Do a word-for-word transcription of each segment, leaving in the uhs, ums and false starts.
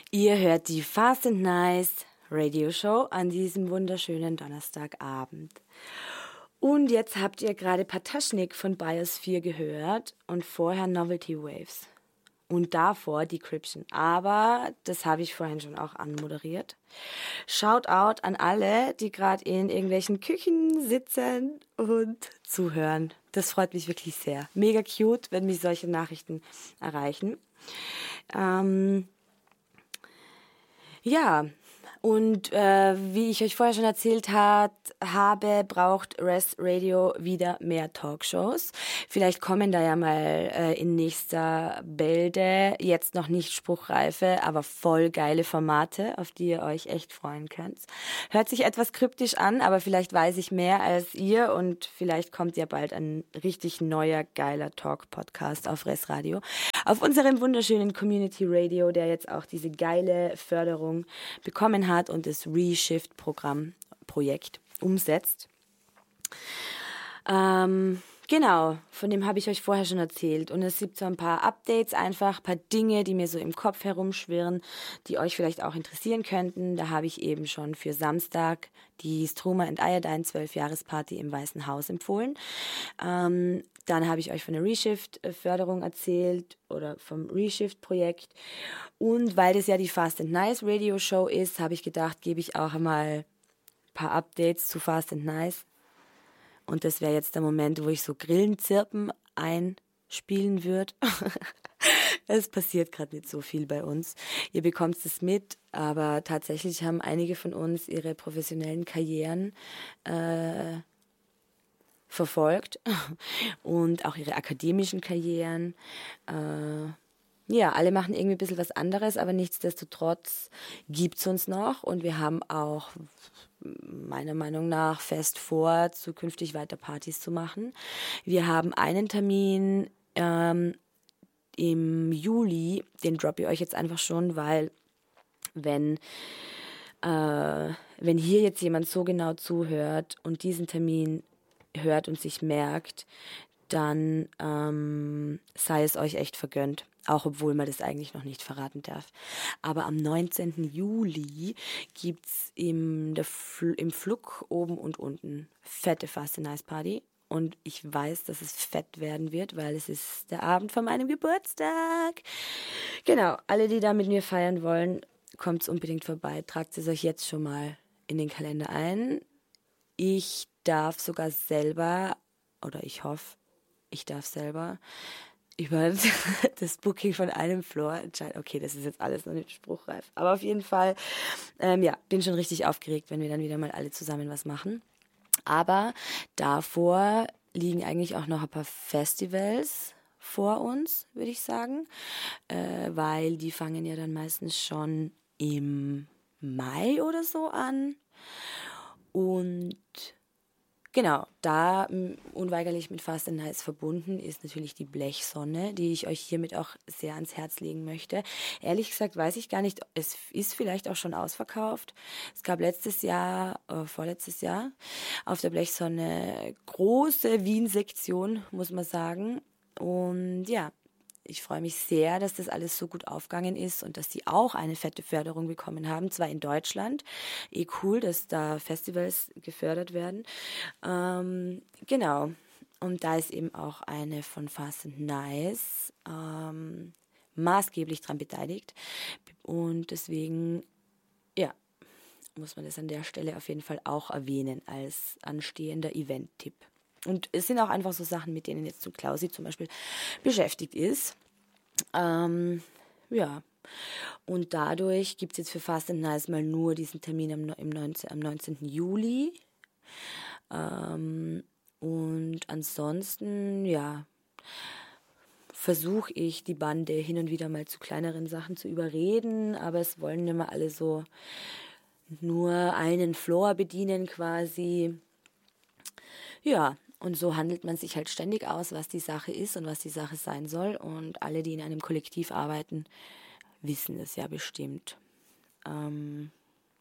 Ihr hört die Fast and Nice Radio Show an diesem wunderschönen Donnerstagabend. Und jetzt habt ihr gerade Pataschnik von Biosphere gehört und vorher Novelty Waves. Und davor Decryption. Aber das habe ich vorhin schon auch anmoderiert. Shoutout an alle, die gerade in irgendwelchen Küchen sitzen und zuhören. Das freut mich wirklich sehr. Mega cute, wenn mich solche Nachrichten erreichen. Ähm, ja, und äh, wie ich euch vorher schon erzählt hat, habe, braucht Res Radio wieder mehr Talkshows. Vielleicht kommen da ja mal äh, in nächster Bälde, jetzt noch nicht spruchreife, aber voll geile Formate, auf die ihr euch echt freuen könnt. Hört sich etwas kryptisch an, aber vielleicht weiß ich mehr als ihr und vielleicht kommt ja bald ein richtig neuer, geiler Talk-Podcast auf Res Radio. Auf unserem wunderschönen Community Radio, der jetzt auch diese geile Förderung bekommen hat und das Reshift-Programm, Projekt umsetzt. Ähm, genau, von dem habe ich euch vorher schon erzählt. Und es gibt so ein paar Updates, einfach ein paar Dinge, die mir so im Kopf herumschwirren, die euch vielleicht auch interessieren könnten. Da habe ich eben schon für Samstag die Struma and Iodine zwölf-Jahres-Party im Weißen Haus empfohlen. Ähm, dann habe ich euch von der Reshift-Förderung erzählt oder vom Reshift-Projekt. Und weil das ja die Fast and Nice Radio Show ist, habe ich gedacht, gebe ich auch einmal paar Updates zu Fast and Nice. Und das wäre jetzt der Moment, wo ich so Grillenzirpen einspielen würde. Es passiert gerade nicht so viel bei uns. Ihr bekommt es mit, aber tatsächlich haben einige von uns ihre professionellen Karrieren äh, verfolgt und auch ihre akademischen Karrieren. Äh, Ja, alle machen irgendwie ein bisschen was anderes, aber nichtsdestotrotz gibt es uns noch und wir haben auch meiner Meinung nach fest vor, zukünftig weiter Partys zu machen. Wir haben einen Termin ähm, im Juli, den droppe ich euch jetzt einfach schon, weil wenn, äh, wenn hier jetzt jemand so genau zuhört und diesen Termin hört und sich merkt, dann ähm, sei es euch echt vergönnt. Auch obwohl man das eigentlich noch nicht verraten darf. Aber am neunzehnten Juli gibt es im, Fl- im Flug oben und unten fette Fast and Nice Party. Und ich weiß, dass es fett werden wird, weil es ist der Abend von meinem Geburtstag. Genau, alle, die da mit mir feiern wollen, kommt unbedingt vorbei. Tragt es euch jetzt schon mal in den Kalender ein. Ich darf sogar selber, oder ich hoffe, ich darf selber über das Booking von einem Floor entscheiden. Okay, das ist jetzt alles noch nicht spruchreif. Aber auf jeden Fall, ähm, ja, bin schon richtig aufgeregt, wenn wir dann wieder mal alle zusammen was machen. Aber davor liegen eigentlich auch noch ein paar Festivals vor uns, würde ich sagen. Äh, weil die fangen ja dann meistens schon im Mai oder so an. Und genau, da m, unweigerlich mit Fast and Nice verbunden ist natürlich die Blechsonne, die ich euch hiermit auch sehr ans Herz legen möchte. Ehrlich gesagt weiß ich gar nicht, es ist vielleicht auch schon ausverkauft. Es gab letztes Jahr, äh, vorletztes Jahr, auf der Blechsonne große Wien-Sektion, muss man sagen. Und ja, ich freue mich sehr, dass das alles so gut aufgegangen ist und dass die auch eine fette Förderung bekommen haben, zwar in Deutschland. Eh cool, dass da Festivals gefördert werden. Ähm, genau. Und da ist eben auch eine von Fast and Nice ähm, maßgeblich dran beteiligt. Und deswegen, ja, muss man das an der Stelle auf jeden Fall auch erwähnen als anstehender Event-Tipp. Und es sind auch einfach so Sachen, mit denen jetzt so Klausi zum Beispiel beschäftigt ist. Ähm, ja. Und dadurch gibt es jetzt für Fast and Nice mal nur diesen Termin am, im neunzehnten, am neunzehnten Juli. Ähm, und ansonsten, ja, versuche ich die Bande hin und wieder mal zu kleineren Sachen zu überreden, aber es wollen immer alle so nur einen Floor bedienen quasi. Ja, und so handelt man sich halt ständig aus, was die Sache ist und was die Sache sein soll. Und alle, die in einem Kollektiv arbeiten, wissen es ja bestimmt. Ähm,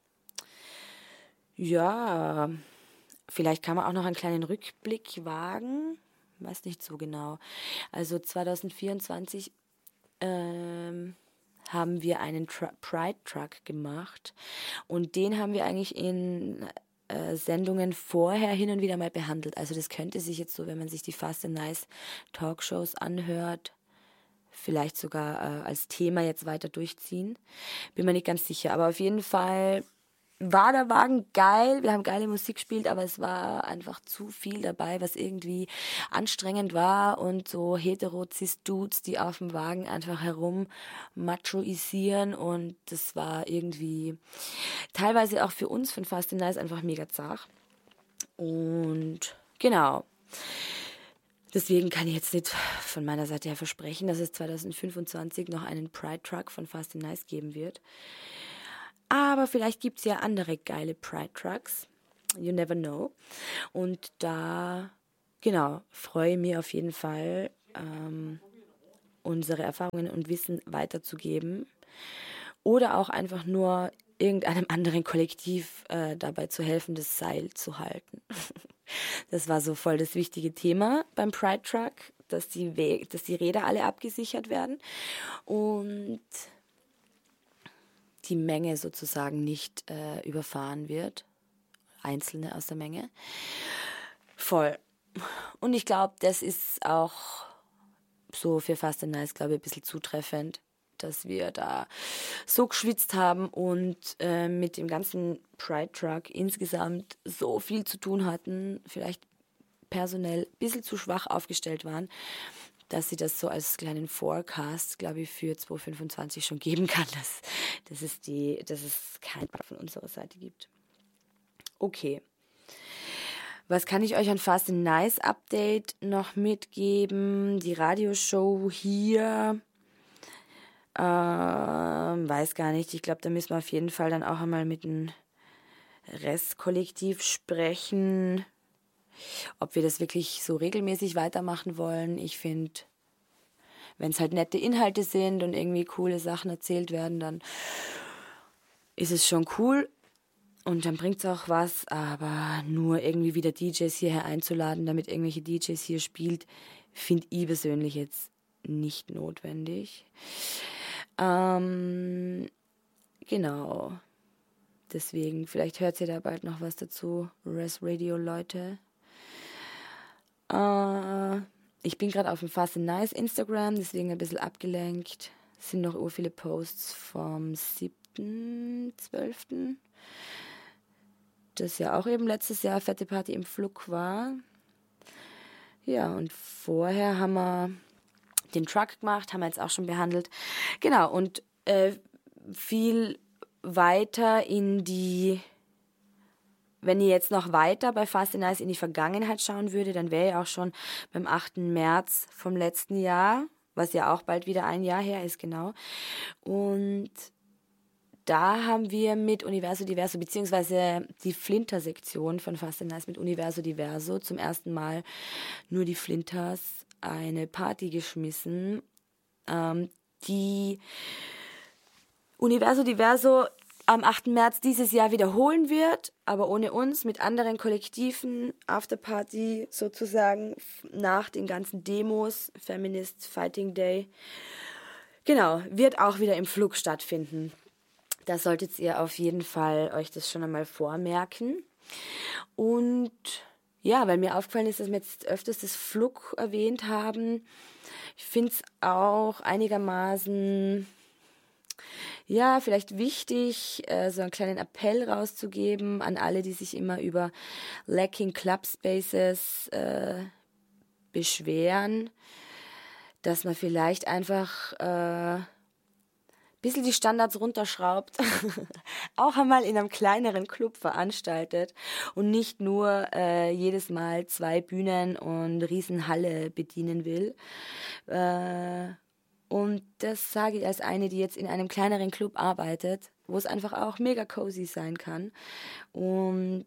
ja, vielleicht kann man auch noch einen kleinen Rückblick wagen. Weiß nicht so genau. Also zwanzig vierundzwanzig ähm, haben wir einen Tr- Pride Truck gemacht und den haben wir eigentlich in äh, Sendungen vorher hin und wieder mal behandelt. Also das könnte sich jetzt so, wenn man sich die Fast and Nice Talkshows anhört, vielleicht sogar äh, als Thema jetzt weiter durchziehen. Bin mir nicht ganz sicher, aber auf jeden Fall war der Wagen geil, wir haben geile Musik gespielt, aber es war einfach zu viel dabei, was irgendwie anstrengend war und so hetero-cis-Dudes, die auf dem Wagen einfach herum machoisieren und das war irgendwie teilweise auch für uns von Fast and Nice einfach mega zart. Und genau, deswegen kann ich jetzt nicht von meiner Seite her versprechen, dass es zwanzig fünfundzwanzig noch einen Pride Truck von Fast and Nice geben wird. Aber vielleicht gibt es ja andere geile Pride Trucks. You never know. Und da, genau, freue ich mich auf jeden Fall, ähm, unsere Erfahrungen und Wissen weiterzugeben. Oder auch einfach nur irgendeinem anderen Kollektiv äh, dabei zu helfen, das Seil zu halten. Das war so voll das wichtige Thema beim Pride Truck, dass die, We- dass die Räder alle abgesichert werden. Und die Menge sozusagen nicht äh, überfahren wird. Einzelne aus der Menge. Voll. Und ich glaube, das ist auch so für Fast and Nice, glaube ich, ein bisschen zutreffend, dass wir da so geschwitzt haben und äh, mit dem ganzen Pride Truck insgesamt so viel zu tun hatten, vielleicht personell ein bisschen zu schwach aufgestellt waren, dass sie das so als kleinen Forecast, glaube ich, für zwanzig fünfundzwanzig schon geben kann, dass, dass, es, die, dass es kein Bug von unserer Seite gibt. Okay. Was kann ich euch an Fast and Nice Update noch mitgeben? Die Radioshow hier, ähm, weiß gar nicht. Ich glaube, da müssen wir auf jeden Fall dann auch einmal mit dem Restkollektiv sprechen, ob wir das wirklich so regelmäßig weitermachen wollen. Ich finde, wenn es halt nette Inhalte sind und irgendwie coole Sachen erzählt werden, dann ist es schon cool und dann bringt es auch was, aber nur irgendwie wieder D Js hierher einzuladen, damit irgendwelche D Js hier spielt, finde ich persönlich jetzt nicht notwendig. Ähm, genau. Deswegen, vielleicht hört ihr da bald noch was dazu, Res Radio Leute. Äh, ich bin gerade auf dem Fast and Nice Instagram, deswegen ein bisschen abgelenkt. Es sind noch ur viele Posts vom siebten zwölften Das ja auch eben letztes Jahr Fette Party im Flug war. Ja, und vorher haben wir den Truck gemacht, haben wir jetzt auch schon behandelt. Genau, und äh, viel weiter in die... Wenn ihr jetzt noch weiter bei Fast and Nice in die Vergangenheit schauen würde, dann wäre ja auch schon beim achten März vom letzten Jahr, was ja auch bald wieder ein Jahr her ist, genau. Und da haben wir mit Universo Diverso, beziehungsweise die Flinter-Sektion von Fast and Nice mit Universo Diverso zum ersten Mal nur die Flinters eine Party geschmissen, ähm, die Universo Diverso am achten März dieses Jahr wiederholen wird, aber ohne uns, mit anderen Kollektiven, Afterparty sozusagen, nach den ganzen Demos, Feminist Fighting Day. Genau, wird auch wieder im Flug stattfinden. Da solltet ihr auf jeden Fall euch das schon einmal vormerken. Und ja, weil mir aufgefallen ist, dass wir jetzt öfters das Flug erwähnt haben. Ich finde es auch einigermaßen... Ja, vielleicht wichtig, äh, so einen kleinen Appell rauszugeben an alle, die sich immer über lacking Club Spaces äh, beschweren, dass man vielleicht einfach äh, ein bisschen die Standards runterschraubt, auch einmal in einem kleineren Club veranstaltet und nicht nur äh, jedes Mal zwei Bühnen und Riesenhalle bedienen will. Äh, Und das sage ich als eine, die jetzt in einem kleineren Club arbeitet, wo es einfach auch mega cozy sein kann. Und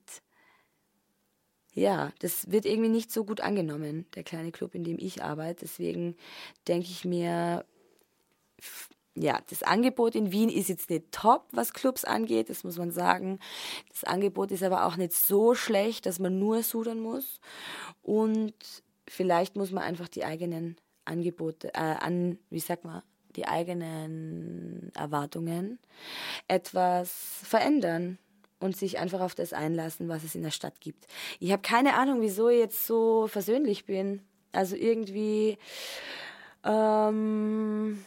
ja, das wird irgendwie nicht so gut angenommen, der kleine Club, in dem ich arbeite. Deswegen denke ich mir, ja, das Angebot in Wien ist jetzt nicht top, was Clubs angeht, das muss man sagen. Das Angebot ist aber auch nicht so schlecht, dass man nur sudern muss. Und vielleicht muss man einfach die eigenen Angebote, äh, an, wie sagt man, die die eigenen Erwartungen etwas verändern und sich einfach auf das einlassen, was es in der Stadt gibt. Ich habe keine Ahnung, wieso ich jetzt so versöhnlich bin. Also irgendwie, ähm,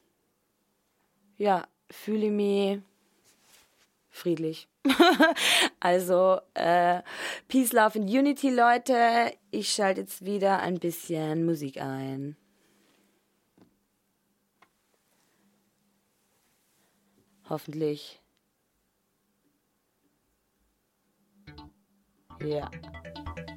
ja, fühle ich mich friedlich. Also, äh, Peace, Love and Unity, Leute. Ich schalte jetzt wieder ein bisschen Musik ein. Hoffentlich. Ja.